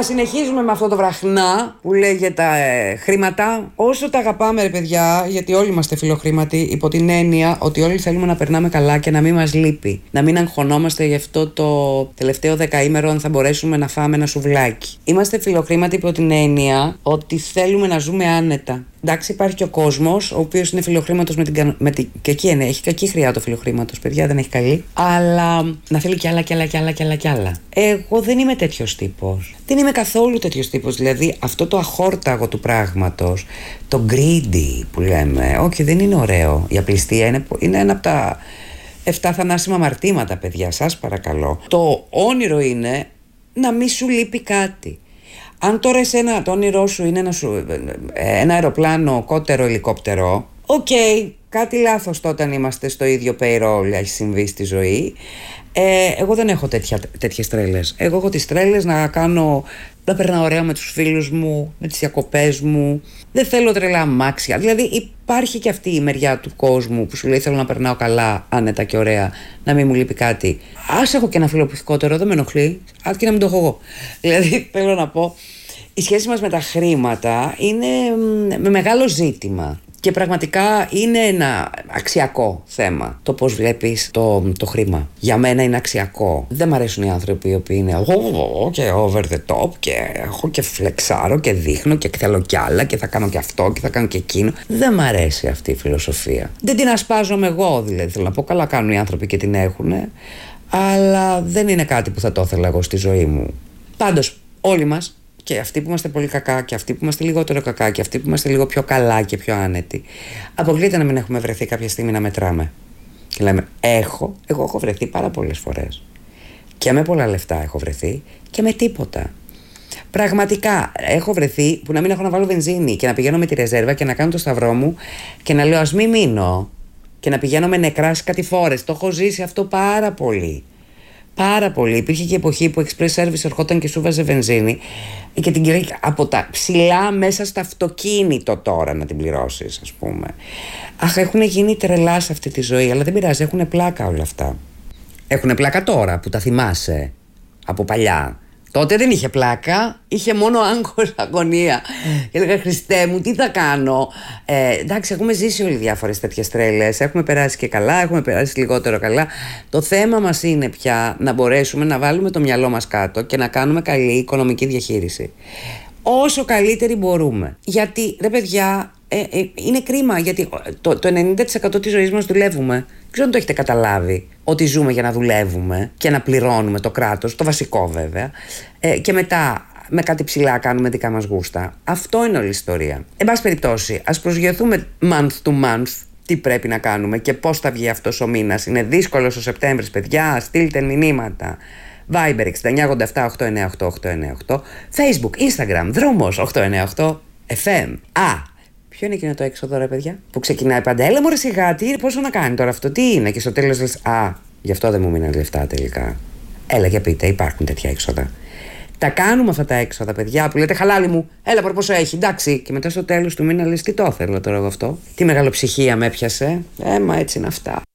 Αλλά συνεχίζουμε με αυτό το βραχνά που λέγεται χρήματα. Όσο τα αγαπάμε, ρε παιδιά, γιατί όλοι είμαστε φιλοχρήματοι, υπό την έννοια ότι όλοι θέλουμε να περνάμε καλά και να μην μας λείπει. Να μην αγχωνόμαστε γι' αυτό το τελευταίο δεκαήμερο αν θα μπορέσουμε να φάμε ένα σουβλάκι. Είμαστε φιλοχρήματοι υπό την έννοια ότι θέλουμε να ζούμε άνετα. Εντάξει, υπάρχει και ο κόσμος, ο οποίος είναι φιλοχρήματος και εκεί είναι. Έχει κακή χρειά το φιλοχρήματος, παιδιά, δεν έχει καλή. Αλλά να θέλει κι άλλα. Εγώ δεν είμαι τέτοιος τύπος. Δεν είμαι καθόλου τέτοιος τύπος. Δηλαδή, αυτό το αχόρταγο του πράγματος, το greedy που λέμε, όχι, δεν είναι ωραίο. Η απληστία είναι ένα από τα 7 θανάσιμα αμαρτήματα, παιδιά, σας παρακαλώ. Το όνειρο είναι να μη σου λείπει κάτι. Αν τώρα εσένα το όνειρό σου είναι ένα αεροπλάνο, κότερο, ελικόπτερο, οκ, κάτι λάθος τότε αν είμαστε στο ίδιο payroll, έχει συμβεί στη ζωή. Εγώ δεν έχω τέτοιες τρέλες. Εγώ έχω τις τρέλες να περνάω ωραία με τους φίλους μου, με τις διακοπές μου. Δεν θέλω τρελά αμάξια. Δηλαδή υπάρχει και αυτή η μεριά του κόσμου που σου λέει θέλω να περνάω καλά, άνετα και ωραία, να μην μου λείπει κάτι. Ας έχω και ένα φιλοπιχικότερο, δεν με ενοχλεί. Αρκεί να μην το έχω εγώ. Δηλαδή θέλω να πω, η σχέση μας με τα χρήματα είναι με μεγάλο ζήτημα. Και πραγματικά είναι ένα αξιακό θέμα το πώς βλέπεις το χρήμα. Για μένα είναι αξιακό. Δεν μ' αρέσουν οι άνθρωποι οι οποίοι είναι και over the top και έχω και φλεξάρω και δείχνω και θέλω κι άλλα και θα κάνω και αυτό και θα κάνω και εκείνο. Δεν μ' αρέσει αυτή η φιλοσοφία. Δεν την ασπάζομαι εγώ, δηλαδή. Θέλω να πω, καλά κάνουν οι άνθρωποι και την έχουνε, αλλά δεν είναι κάτι που θα το ήθελα εγώ στη ζωή μου. Πάντως, όλοι μας, και αυτοί που είμαστε πολύ κακά και αυτοί που είμαστε λιγότερο κακά και αυτοί που είμαστε λίγο πιο καλά και πιο άνετοι, αποκλείται να μην έχουμε βρεθεί κάποια στιγμή να μετράμε και λέμε εγώ έχω βρεθεί πάρα πολλές φορές και με πολλά λεφτά έχω βρεθεί και με τίποτα. Πραγματικά έχω βρεθεί που να μην έχω να βάλω βενζίνη και να πηγαίνω με τη ρεζέρβα και να κάνω το σταυρό μου και να λέω ας μην μείνω και να πηγαίνω με νεκράς κατηφόρες. Το έχω ζήσει αυτό πάρα πολύ. Πάρα πολύ. Υπήρχε και εποχή που express service ερχόταν και σου βάζε βενζίνη και την κυρία από τα ψηλά μέσα στο αυτοκίνητο τώρα να την πληρώσεις, ας πούμε. Αχ, έχουν γίνει τρελά σε αυτή τη ζωή, αλλά δεν πειράζει, έχουν πλάκα όλα αυτά. Έχουν πλάκα τώρα που τα θυμάσαι από παλιά. Τότε δεν είχε πλάκα, είχε μόνο άγχος, αγωνία. Και έλεγα Χριστέ μου, τι θα κάνω. Εντάξει, έχουμε ζήσει όλοι διάφορες τέτοιες τρέλες. Έχουμε περάσει και καλά, έχουμε περάσει λιγότερο καλά. Το θέμα μας είναι πια να μπορέσουμε να βάλουμε το μυαλό μας κάτω και να κάνουμε καλή οικονομική διαχείριση. Όσο καλύτερη μπορούμε. Γιατί, ρε παιδιά, είναι κρίμα, γιατί το 90% της ζωής μας δουλεύουμε. Δεν ξέρω αν το έχετε καταλάβει, ότι ζούμε για να δουλεύουμε και να πληρώνουμε το κράτος, το βασικό βέβαια, και μετά με κάτι ψηλά κάνουμε δικά μας γούστα. Αυτό είναι όλη η ιστορία. Εν πάση περιπτώσει, ας προσγειωθούμε month to month τι πρέπει να κάνουμε και πώς θα βγει αυτός ο μήνας. Είναι δύσκολος ο Σεπτέμβρης, παιδιά, στείλτε μηνύματα. Viber 6987 898 898, Facebook, Instagram, Δρόμος 898 FM. Ποιο είναι εκείνο το έξοδο, ρε παιδιά, που ξεκινάει πάντα? Έλα μωρέ σιγά, πόσο να κάνει τώρα αυτό, τι είναι? Και στο τέλος λες, γι' αυτό δεν μου μείναν λεφτά τελικά. Έλα για πείτε, υπάρχουν τέτοια έξοδα. Τα κάνουμε αυτά τα έξοδα, παιδιά, που λέτε χαλάλι μου, έλα πω πόσο έχει, εντάξει. Και μετά στο τέλος του μήνα λες, τι το ήθελα τώρα εγώ αυτό. Τι μεγαλοψυχία με έπιασε. Μα έτσι είναι αυτά.